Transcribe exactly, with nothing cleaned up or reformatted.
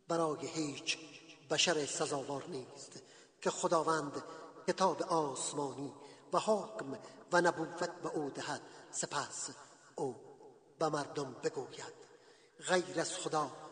برای هیچ بشر سزاوار نیست که خداوند کتاب آسمانی و حکم و نبوت به او دهد، سپس او به مردم بگوید غیر از خدا